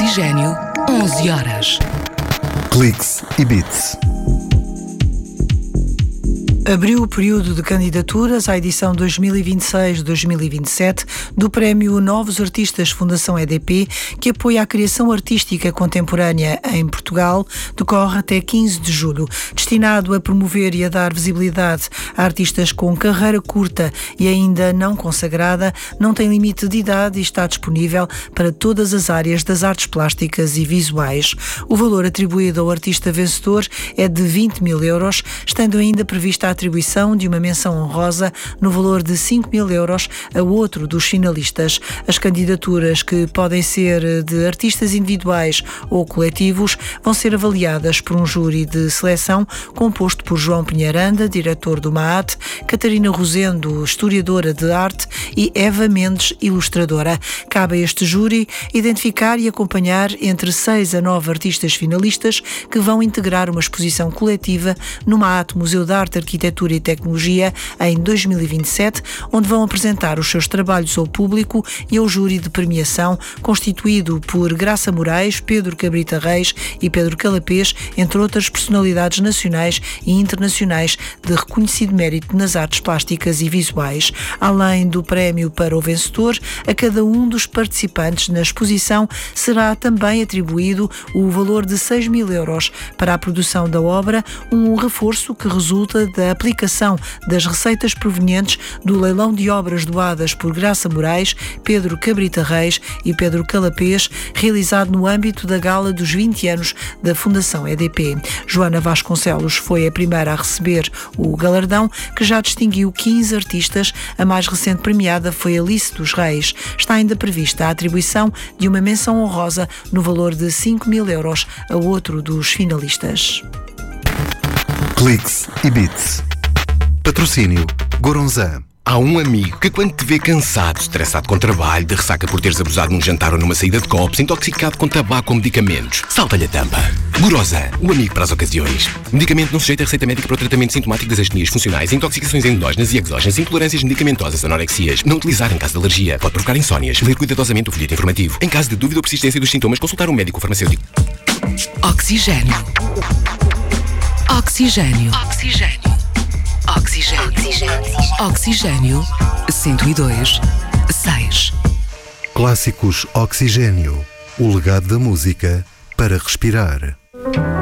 Oxigênio, 11 horas. Cliques e Beats. Abriu o período de candidaturas à edição 2026-2027 do Prémio Novos Artistas Fundação EDP, que apoia a criação artística contemporânea em Portugal, decorre até 15 de julho. Destinado a promover e a dar visibilidade a artistas com carreira curta e ainda não consagrada, não tem limite de idade e está disponível para todas as áreas das artes plásticas e visuais. O valor atribuído ao artista vencedor é de 20 mil euros, estando ainda prevista a atribuição de uma menção honrosa no valor de 5 mil euros a outro dos finalistas. As candidaturas, que podem ser de artistas individuais ou coletivos, vão ser avaliadas por um júri de seleção composto por João Pinheiranda, diretor do MAAT, Catarina Rosendo, historiadora de arte, e Eva Mendes, ilustradora. Cabe a este júri identificar e acompanhar entre 6 a 9 artistas finalistas que vão integrar uma exposição coletiva no MAAT Museu de Arte, Arquitetura e Tecnologia em 2027, onde vão apresentar os seus trabalhos ao público e ao júri de premiação, constituído por Graça Moraes, Pedro Cabrita Reis e Pedro Calapês, entre outras personalidades nacionais e internacionais de reconhecido mérito nas artes plásticas e visuais. Além do prémio para o vencedor, a cada um dos participantes na exposição será também atribuído o valor de 6 mil euros para a produção da obra, um reforço que resulta da aplicação das receitas provenientes do leilão de obras doadas por Graça Moraes, Pedro Cabrita Reis e Pedro Calapês, realizado no âmbito da gala dos 20 anos da Fundação EDP. Joana Vasconcelos foi a primeira a receber o galardão, que já distinguiu 15 artistas. A mais recente premiada foi Alice dos Reis. Está ainda prevista a atribuição de uma menção honrosa no valor de 5 mil euros a outro dos finalistas. Cliques e Beats. Patrocínio Goronzan. Há um amigo que, quando te vê cansado, estressado com trabalho, de ressaca por teres abusado num jantar ou numa saída de copos, intoxicado com tabaco ou medicamentos, salta-lhe a tampa. Goronzan, o amigo para as ocasiões. Medicamento não sujeito a receita médica para o tratamento sintomático das astenias funcionais, intoxicações endógenas e exógenas, intolerâncias medicamentosas, anorexias. Não utilizar em caso de alergia. Pode provocar insónias. Ler cuidadosamente o folheto informativo. Em caso de dúvida ou persistência dos sintomas, consultar um médico ou farmacêutico. Oxigênio. Oxigênio. Oxigênio. Oxigênio. Oxigênio. 102.6. Clássicos Oxigênio. O legado da música para respirar.